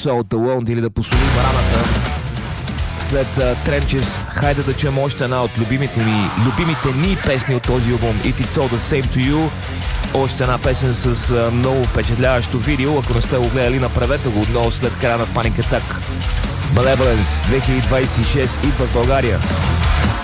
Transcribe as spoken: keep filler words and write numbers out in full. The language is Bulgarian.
So The Wound или да посолим раната. След uh, Trenches, хайде да чуем още една от любимите ми, любимите ни песни от този албум, If It's All The Same To You. Още една песен с uh, много впечатляващо видео. Ако не сте го гледали, направете го отново след края на Panic Attack. Malevolence две хиляди двадесет и шест идва в България.